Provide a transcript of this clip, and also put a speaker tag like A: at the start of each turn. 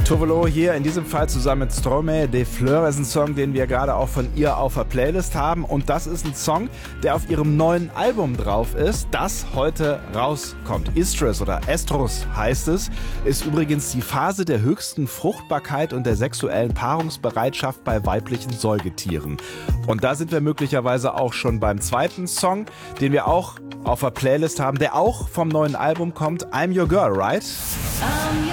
A: Tovolo hier, in diesem Fall zusammen mit Stromae de Fleur, ist ein Song, den wir gerade auch von ihr auf der Playlist haben. Und das ist ein Song, der auf ihrem neuen Album drauf ist, das heute rauskommt. Estrus oder Estrus heißt es, ist übrigens die Phase der höchsten Fruchtbarkeit und der sexuellen Paarungsbereitschaft bei weiblichen Säugetieren. Und da sind wir möglicherweise auch schon beim zweiten Song, den wir auch auf der Playlist haben, der auch vom neuen Album kommt, I'm Your Girl, right?